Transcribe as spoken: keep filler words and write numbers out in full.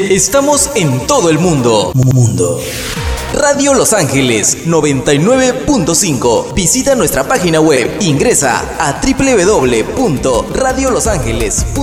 Estamos en todo el mundo. Mundo. Radio Los Ángeles noventa y nueve punto cinco. Visita nuestra página web. Ingresa a doble u doble u doble u punto radio los ángeles punto com.